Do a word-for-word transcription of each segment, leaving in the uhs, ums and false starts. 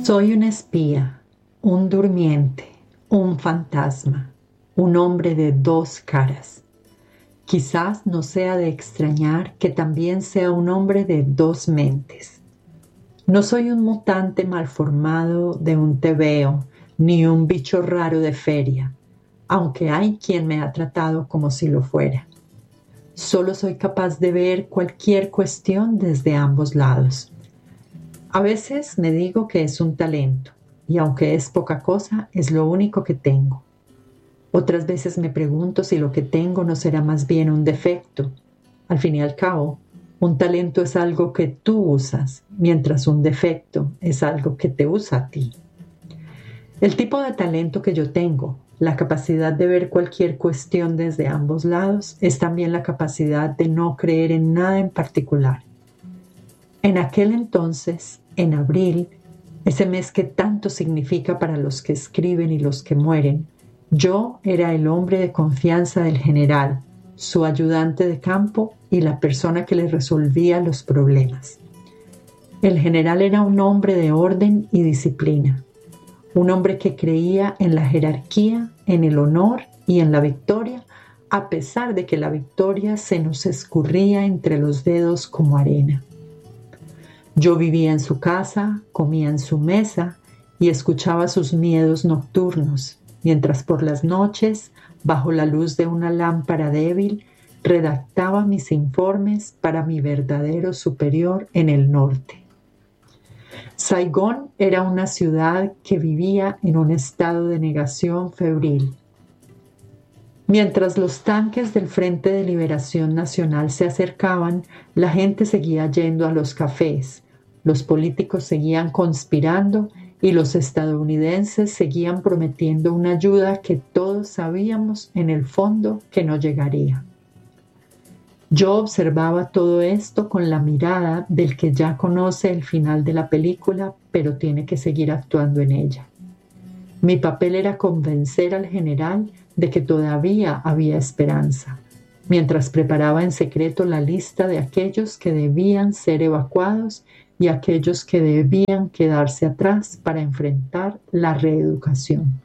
Soy un espía, un durmiente, un fantasma, un hombre de dos caras. Quizás no sea de extrañar que también sea un hombre de dos mentes. No soy un mutante malformado de un tebeo, ni un bicho raro de feria, aunque hay quien me ha tratado como si lo fuera. Solo soy capaz de ver cualquier cuestión desde ambos lados. A veces me digo que es un talento, y aunque es poca cosa, es lo único que tengo. Otras veces me pregunto si lo que tengo no será más bien un defecto. Al fin y al cabo, un talento es algo que tú usas, mientras un defecto es algo que te usa a ti. El tipo de talento que yo tengo, la capacidad de ver cualquier cuestión desde ambos lados, es también la capacidad de no creer en nada en particular. En aquel entonces, en abril, ese mes que tanto significa para los que escriben y los que mueren, yo era el hombre de confianza del general, su ayudante de campo y la persona que le resolvía los problemas. El general era un hombre de orden y disciplina, un hombre que creía en la jerarquía, en el honor y en la victoria, a pesar de que la victoria se nos escurría entre los dedos como arena. Yo vivía en su casa, comía en su mesa y escuchaba sus miedos nocturnos, mientras por las noches, bajo la luz de una lámpara débil, redactaba mis informes para mi verdadero superior en el norte. Saigón era una ciudad que vivía en un estado de negación febril. Mientras los tanques del Frente de Liberación Nacional se acercaban, la gente seguía yendo a los cafés, los políticos seguían conspirando y los estadounidenses seguían prometiendo una ayuda que todos sabíamos en el fondo que no llegaría. Yo observaba todo esto con la mirada del que ya conoce el final de la película, pero tiene que seguir actuando en ella. Mi papel era convencer al general de que todavía había esperanza, mientras preparaba en secreto la lista de aquellos que debían ser evacuados y aquellos que debían quedarse atrás para enfrentar la reeducación.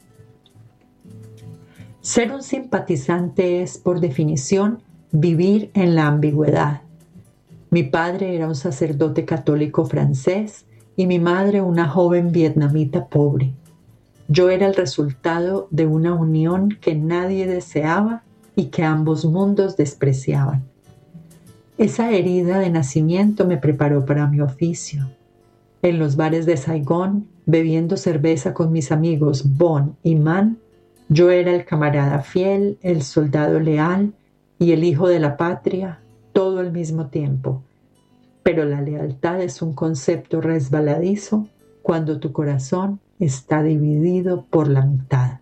Ser un simpatizante es, por definición, vivir en la ambigüedad. Mi padre era un sacerdote católico francés y mi madre una joven vietnamita pobre. Yo era el resultado de una unión que nadie deseaba y que ambos mundos despreciaban. Esa herida de nacimiento me preparó para mi oficio. En los bares de Saigón, bebiendo cerveza con mis amigos Bon y Man, yo era el camarada fiel, el soldado leal y el hijo de la patria, todo al mismo tiempo. Pero la lealtad es un concepto resbaladizo cuando tu corazón está dividido por la mitad.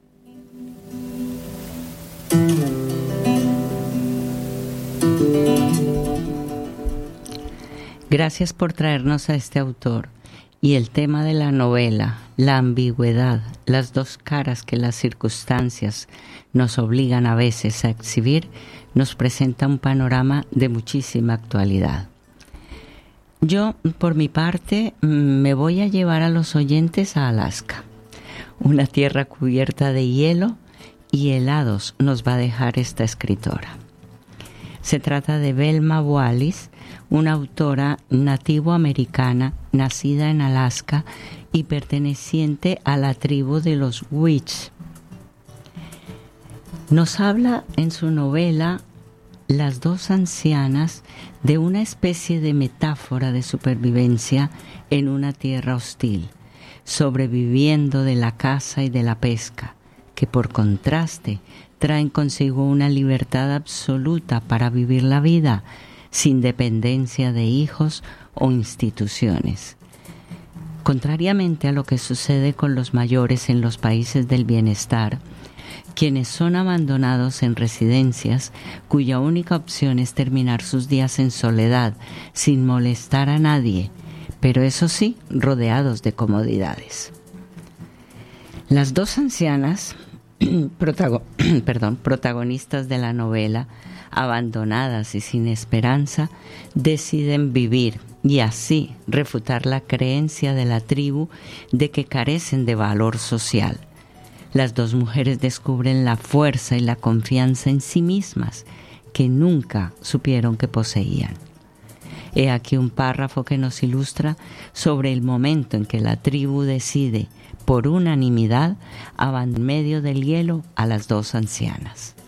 Gracias por traernos a este autor. Y el tema de la novela, la ambigüedad, las dos caras que las circunstancias nos obligan a veces a exhibir, nos presenta un panorama de muchísima actualidad. Yo, por mi parte, me voy a llevar a los oyentes a Alaska. Una tierra cubierta de hielo y helados nos va a dejar esta escritora. Se trata de Velma Wallis, una autora nativoamericana nacida en Alaska y perteneciente a la tribu de los Witch. Nos habla en su novela Las dos ancianas de una especie de metáfora de supervivencia en una tierra hostil, sobreviviendo de la caza y de la pesca, que por contraste traen consigo una libertad absoluta para vivir la vida, sin dependencia de hijos o instituciones. Contrariamente a lo que sucede con los mayores en los países del bienestar, quienes son abandonados en residencias cuya única opción es terminar sus días en soledad, sin molestar a nadie, pero eso sí, rodeados de comodidades. Las dos ancianas, protago- perdón, protagonistas de la novela, abandonadas y sin esperanza, deciden vivir y así refutar la creencia de la tribu de que carecen de valor social. Las dos mujeres descubren la fuerza y la confianza en sí mismas que nunca supieron que poseían. He aquí un párrafo que nos ilustra sobre el momento en que la tribu decide, por unanimidad, abandonar en medio del hielo a las dos ancianas.